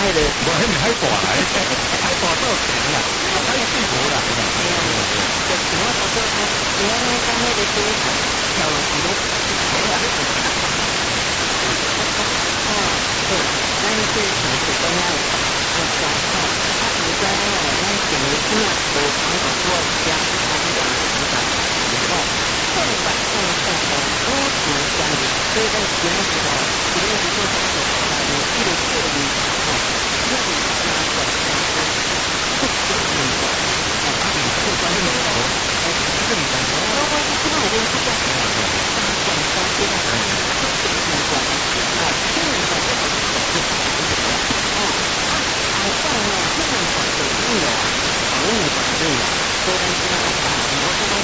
迄个， 无迄咪海大来，海大做平啦，海水无啦。 就像我所说，你安尼讲迄个水跳落去咧，对，咱这城市中央讲吼，啊，而且吼，咱整个怎啊无讲到多加讲讲讲，吼，正反正正吼，多情相悦，所以咱今日吼，今日是做啥子？一个教育，吼，教育家长不讲明白，啊，不讲明白，这里讲，我即摆已经不讲明白，讲三句啦，不讲明白，啊，听明白就好，哦，啊，还讲呢，听明白就对了，听明白对了，所以咱即摆要讲，我即摆